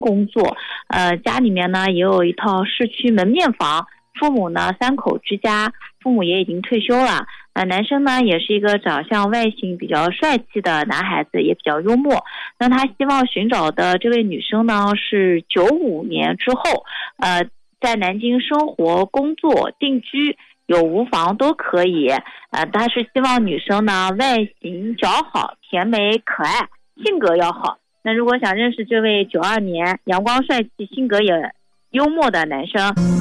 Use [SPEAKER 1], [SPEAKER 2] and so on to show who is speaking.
[SPEAKER 1] 工作，家里面呢也有一套市区门面房，父母呢3口之家，父母也已经退休了。男生呢也是一个长相外形比较帅气的男孩子，也比较幽默。那他希望寻找的这位女生呢是95年之后，在南京生活、工作、定居，有无房都可以。他是希望女生呢外形姣好、甜美可爱，性格要好。那如果想认识这位92年阳光帅气、性格也幽默的男生，